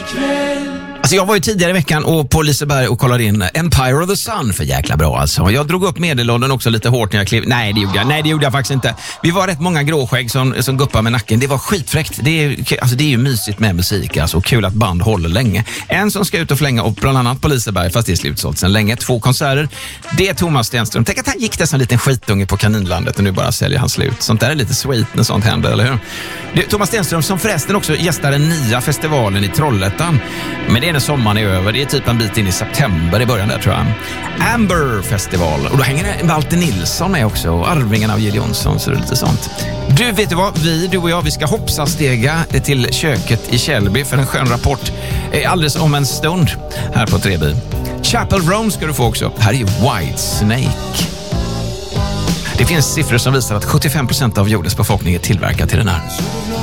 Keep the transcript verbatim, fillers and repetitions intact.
Alltså jag var ju tidigare i veckan och på Liseberg och kollade in Empire of the Sun, för jäkla bra alltså. Jag drog upp medelåldern också lite hårt när jag klev. Nej, det gjorde jag. Nej, det gjorde jag faktiskt inte. Vi var rätt många gråskägg som, som guppade med nacken. Det var skitfräckt. Det är, alltså det är ju mysigt med musik alltså. Kul att band håller länge. En som ska ut och flänga upp bland annat på Liseberg, fast det är slutsålt sedan länge. Två konserter. Det är Thomas Stenström. Tänk att han gick där som en liten skitunge på Kaninlandet och nu bara säljer han slut. Sånt där är lite sweet när sånt händer, eller hur? Det är Thomas Stenström som förresten också gästar den nya festivalen i Trollhättan. Men det är när sommaren är över. Det är typ en bit in i september i början där, tror jag. Amber Festival. Och då hänger Walter Nilsson med också. Och Arvingarna av Jill Johnson, så det är lite sånt. Du, vet du vad? Vi, du och jag, vi ska hoppsa stega till köket i Källby för en skön rapport alldeles om en stund här på Treby. Chapel Rome ska du få också. Här är ju Whitesnake. Det finns siffror som visar att sjuttiofem procent av jordens befolkning är tillverkad till den här.